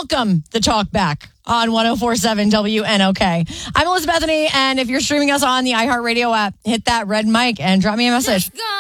welcome the talk back on 104.7 WNOK. I'm Elizabeth Bethany, and if you're streaming us on the iHeartRadio app, hit that red mic and drop me a message.